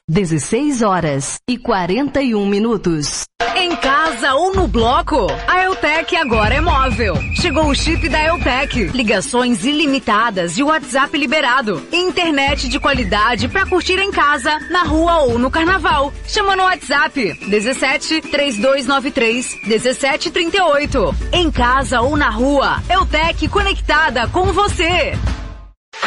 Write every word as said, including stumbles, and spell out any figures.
dezesseis horas e quarenta e um minutos. Em casa ou no bloco, a Eutec agora é móvel. Chegou o chip da Eutec. Ligações ilimitadas e WhatsApp liberado. Internet de qualidade pra curtir em casa, na rua ou no carnaval. Chama no WhatsApp dezessete, trinta e dois noventa e três, dezessete trinta e oito. Em casa ou na rua, Eutec conectada com você.